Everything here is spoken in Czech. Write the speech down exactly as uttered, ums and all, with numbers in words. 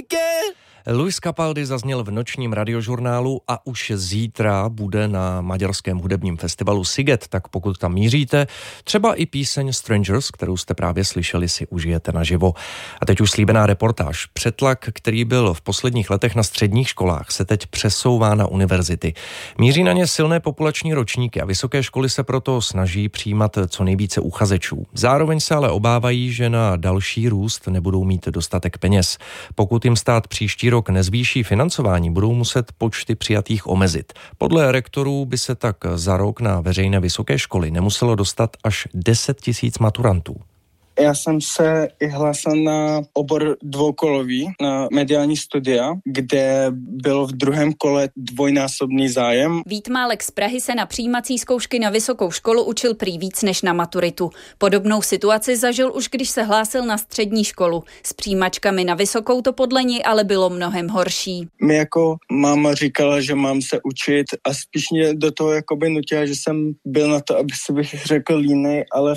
Luis Capaldi zazněl v nočním radiožurnálu a už zítra bude na maďarském hudebním festivalu Sziget, tak pokud tam míříte, třeba i píseň Strangers, kterou jste právě slyšeli, si užijete naživo. A teď už slíbená reportáž. Přetlak, který byl v posledních letech na středních školách, se teď přesouvá na univerzity. Míří na ně silné populační ročníky a vysoké školy se proto snaží přijímat co nejvíce uchazečů. Zároveň se ale obávají, že na další růst nebudou mít dostatek peněz. Pokud jim stát příští rok nezvýší financování, budou muset počty přijatých omezit. Podle rektorů by se tak za rok na veřejné vysoké školy nemuselo dostat až deset tisíc maturantů. Já jsem se i hlásil na obor dvoukolový, na mediální studia, kde byl v druhém kole dvojnásobný zájem. Vít Málek z Prahy se na přijímací zkoušky na vysokou školu učil prý víc než na maturitu. Podobnou situaci zažil už, když se hlásil na střední školu. S přijímačkami na vysokou to podle něj ale bylo mnohem horší. Mi jako máma říkala, že mám se učit a spíš mě do toho jakoby nutila, že jsem byl na to, aby si bych řekl línej, ale